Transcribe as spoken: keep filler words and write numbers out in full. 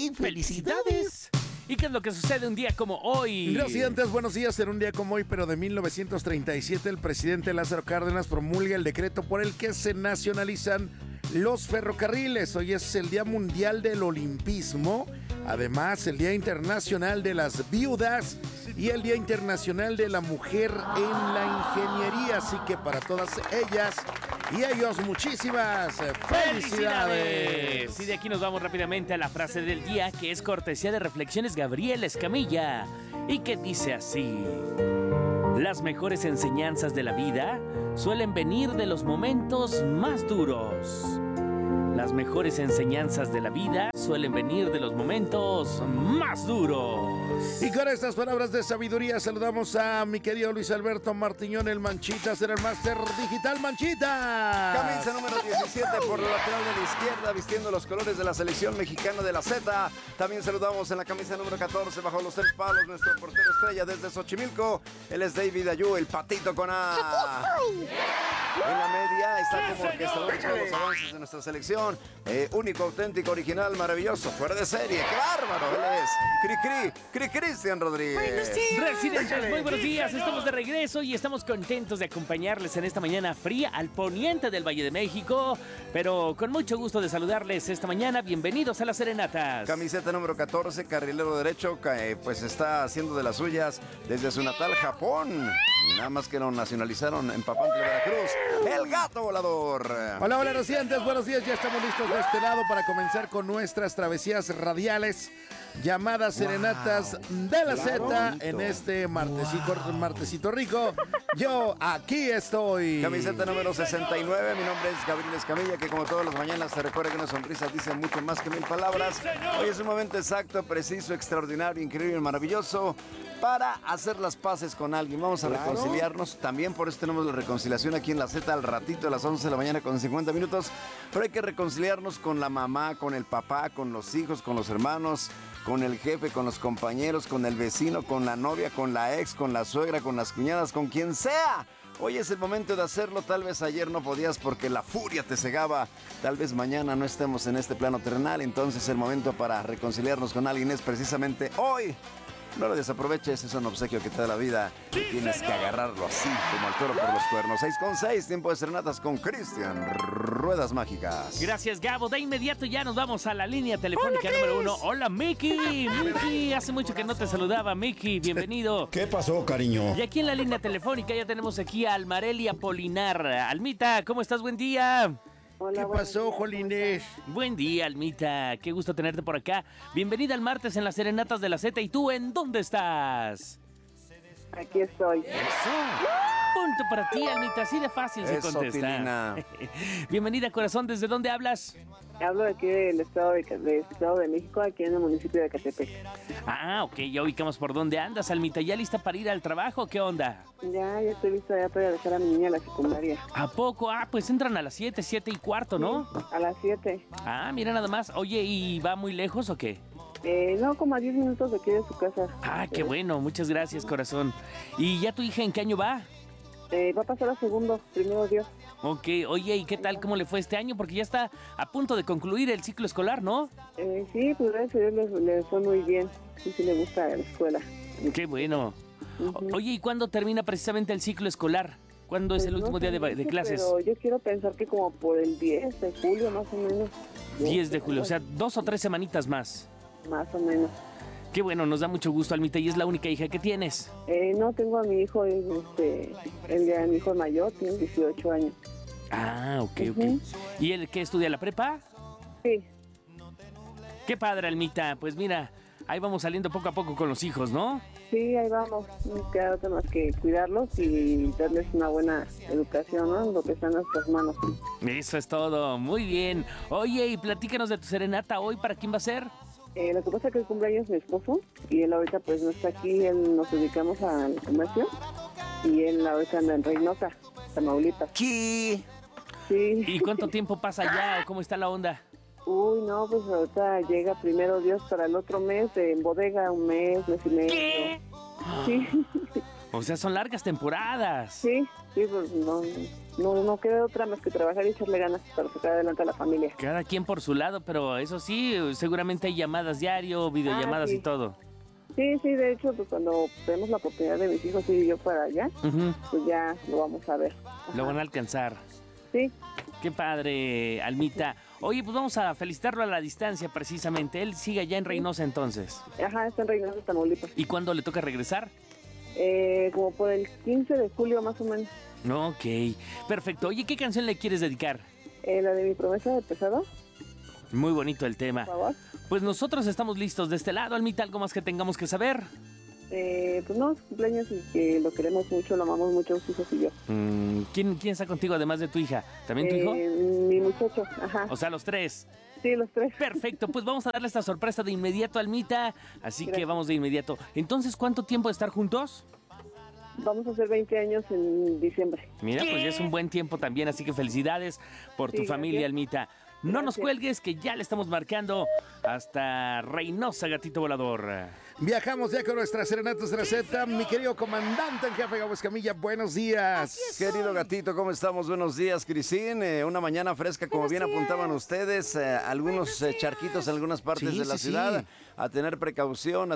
¡Ay, felicidades! ¿Y qué es lo que sucede un día como hoy? Residentes, buenos días. En un día como hoy, pero de mil novecientos treinta y siete, el presidente Lázaro Cárdenas promulga el decreto por el que se nacionalizan los ferrocarriles. Hoy es el Día Mundial del Olimpismo, además el Día Internacional de las Viudas y el Día Internacional de la Mujer en la Ingeniería. Así que para todas ellas y ellos, muchísimas felicidades. Y de aquí nos vamos rápidamente a la frase del día, que es cortesía de Reflexiones Gabriel Escamilla, y que dice así: las mejores enseñanzas de la vida suelen venir de los momentos más duros. Las mejores enseñanzas de la vida suelen venir de los momentos más duros. Y con estas palabras de sabiduría saludamos a mi querido Luis Alberto Martiñón, el Manchitas, en el Máster Digital. Manchita. Camisa número diecisiete por la lateral de la izquierda, vistiendo los colores de la selección mexicana de la Z. También saludamos en la camisa número catorce, bajo los tres palos, nuestro portero estrella desde Xochimilco. Él es David Ayú, el patito con A. En la media está como orquestador de todos los avances de nuestra selección. Eh, único, auténtico, original, maravilloso, fuera de serie. ¡Qué bárbaro! Él es Cri Cri, Cri Cristian Rodríguez. Residentes, muy buenos días. Estamos de regreso y estamos contentos de acompañarles en esta mañana fría al poniente del Valle de México, pero con mucho gusto de saludarles esta mañana. Bienvenidos a las Serenatas. Camiseta número catorce, carrilero derecho, eh, pues está haciendo de las suyas desde su natal Japón. Nada más que lo nacionalizaron en Papantla, Veracruz. El gato volador. Hola, hola, residentes, buenos días. Ya estamos listos de este lado para comenzar con nuestras travesías radiales llamadas wow. Serenatas de la Z claro. En este martesito, wow. martesito rico. Yo aquí estoy. Camiseta número sesenta y nueve. Mi nombre es Gabriel Escamilla, que como todas las mañanas se recuerda que una sonrisa dice mucho más que mil palabras. Sí, hoy es un momento exacto, preciso, extraordinario, increíble, maravilloso para hacer las paces con alguien. Vamos a claro. reconciliarnos. También por eso tenemos la reconciliación aquí en la Z al ratito a las once de la mañana con cincuenta minutos. Pero hay que reconciliarnos con la mamá, con el papá, con los hijos, con los hermanos, con el jefe, con los compañeros, con el vecino, con la novia, con la ex, con la suegra, con las cuñadas, con quien sea. Hoy es el momento de hacerlo. Tal vez ayer no podías porque la furia te cegaba. Tal vez mañana no estemos en este plano terrenal. Entonces el momento para reconciliarnos con alguien es precisamente hoy. No lo desaproveches, es un obsequio que te da la vida y tienes que agarrarlo así, como al toro por los cuernos. seis con seis, tiempo de serenatas con Cristian Ruedas Mágicas. Gracias, Gabo. De inmediato ya nos vamos a la línea telefónica Hola, número uno. Hola, Miki. Miki, hace mucho que no te saludaba, Miki. Bienvenido. ¿Qué pasó, cariño? Y aquí en la línea telefónica ya tenemos aquí a Almareli Apolinar. Almita, ¿cómo estás? Buen día. Hola, ¿qué pasó, Jolines? Buen día, Almita. Qué gusto tenerte por acá. Bienvenida al martes en las Serenatas de la Z. ¿Y tú en dónde estás? Aquí estoy. Eso. Punto para ti, Almita. Así de fácil se Eso, contesta. Bienvenida, corazón. ¿Desde dónde hablas? Hablo de aquí del estado de, del estado de México, aquí en el municipio de Ecatepec. Ah, ok. Ya ubicamos por dónde andas, Almita. ¿Ya lista para ir al trabajo? ¿Qué onda? Ya, ya estoy lista ya para dejar a mi niña a la secundaria. ¿A poco? Ah, pues entran a las siete, siete y cuarto, ¿no? Sí, a las siete. Ah, mira nada más. Oye, ¿y va muy lejos o qué? Eh, no, como a diez minutos de aquí de su casa. Ah, qué bueno. Muchas gracias, corazón. ¿Y ya tu hija en qué año va? Eh, va a pasar a segundo, primero Dios. Ok, oye, ¿y qué tal? ¿Cómo le fue este año? Porque ya está a punto de concluir el ciclo escolar, ¿no? Eh, sí, pues gracias a Dios le, le fue muy bien. Sí, sí le gusta la escuela. Qué bueno. Uh-huh. Oye, ¿y cuándo termina precisamente el ciclo escolar? ¿Cuándo pues es el último no día de, de clases? Pero yo quiero pensar que como por el diez de julio, más o menos. diez de julio, o sea, dos o tres semanitas más. Más o menos. Qué bueno, nos da mucho gusto, Almita. ¿Y es la única hija que tienes? Eh, no, tengo a mi hijo, este, el de mi hijo mayor, tiene dieciocho años. Ah, ok, uh-huh. ok. ¿Y él qué estudia, la prepa? Sí. Qué padre, Almita. Pues mira, ahí vamos saliendo poco a poco con los hijos, ¿no? Sí, ahí vamos. No queda otra más que cuidarlos y darles una buena educación, ¿no? Lo que está en nuestras manos. Eso es todo. Muy bien. Oye, y platícanos de tu serenata hoy. ¿Para quién va a ser? Eh, lo que pasa es que el cumpleaños es mi esposo y él ahorita pues no está aquí, él nos dedicamos al comercio y él ahorita anda en Reynosa, Tamaulipas. ¿Qué? Sí. ¿Y cuánto tiempo pasa allá o cómo está la onda? Uy, no, pues ahorita llega primero Dios para el otro mes, en bodega un mes, mes y medio. ¿Qué? Sí. O sea, son largas temporadas. Sí, sí, pues no, no, no queda otra más que trabajar y echarle ganas para sacar adelante a la familia. Cada quien por su lado, pero eso sí, seguramente hay llamadas diario, videollamadas Ah, sí. y todo. Sí, sí, de hecho, pues cuando tenemos la oportunidad de mis hijos y yo para allá, Ujú. pues ya lo vamos a ver. Lo van a alcanzar. Sí, Qué padre, Almita. Oye, pues vamos a felicitarlo a la distancia precisamente. Él sigue allá en Reynosa entonces. ajá, está en Reynosa, Tamaulipas. ¿Y cuándo le toca regresar? Eh, como por el quince de julio más o menos. Ok, perfecto. Oye, ¿qué canción le quieres dedicar? Eh, la de mi promesa de pesado, Muy bonito el tema. por favor. Pues nosotros estamos listos de este lado, Almita. ¿Algo más que tengamos que saber? Eh, pues no, es cumpleaños y que lo queremos mucho, lo amamos mucho, sus hijos y yo. Mm, ¿quién, ¿Quién está contigo además de tu hija? ¿También tu hijo? Eh, mi muchacho, ajá. O sea, los tres. Sí, los tres. Perfecto, pues vamos a darle esta sorpresa de inmediato, Almita. Así que Gracias. vamos de inmediato. Entonces, ¿cuánto tiempo de estar juntos? Vamos a hacer veinte años en diciembre. Mira, pues ya es un buen tiempo también, así que felicidades por Sí, tu gracias. familia, Almita. No nos Gracias. cuelgues, que ya le estamos marcando hasta Reynosa, gatito volador. Viajamos ya con nuestra serenata Z. Mi querido comandante en jefe Gabo Escamilla, buenos días. Querido gatito, ¿cómo estamos? Buenos días, Crisín. Eh, una mañana fresca, como bien apuntaban ustedes. eh, algunos eh, charquitos en algunas partes Sí, de la sí, ciudad. sí. A tener precaución, a